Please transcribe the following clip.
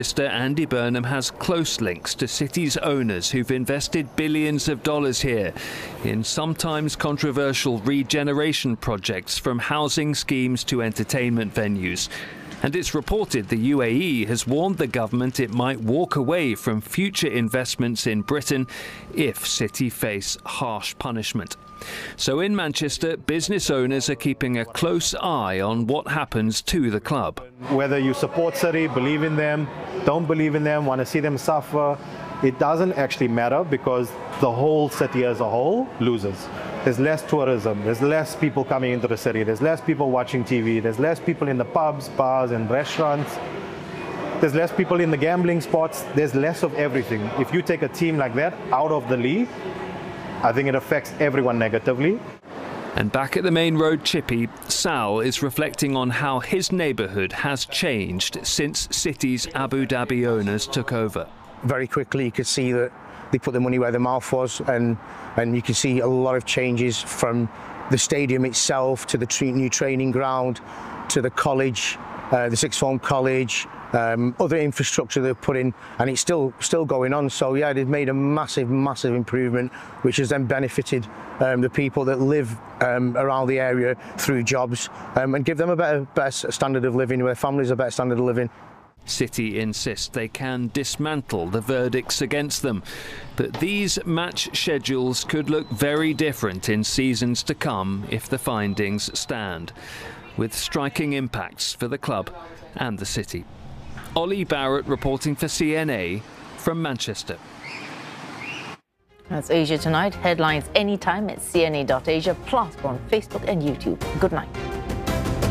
Mr. Andy Burnham has close links to City's owners who've invested billions of dollars here in sometimes controversial regeneration projects, from housing schemes to entertainment venues. And it's reported the UAE has warned the government it might walk away from future investments in Britain if City face harsh punishment. So in Manchester, business owners are keeping a close eye on what happens to the club. Whether you support City, believe in them, don't believe in them, want to see them suffer, it doesn't actually matter, because the whole city as a whole loses. There's less tourism, there's less people coming into the city, there's less people watching TV, there's less people in the pubs, bars and restaurants, there's less people in the gambling spots, there's less of everything. If you take a team like that out of the league, I think it affects everyone negatively. And back at the main road chippy, Sal is reflecting on how his neighbourhood has changed since City's Abu Dhabi owners took over. Very quickly you could see that they put the money where their mouth was, and you can see a lot of changes, from the stadium itself to the new training ground to the college, the sixth form college, other infrastructure they've put in, and it's still going on. So yeah, they've made a massive improvement, which has then benefited the people that live around the area through jobs, and give them a better standard of living, their families a better standard of living. City insist they can dismantle the verdicts against them, but these match schedules could look very different in seasons to come if the findings stand, with striking impacts for the club and the city. Ollie Barrett reporting for CNA from Manchester. That's Asia Tonight. Headlines anytime at cna.asia, plus on Facebook and YouTube. Good night.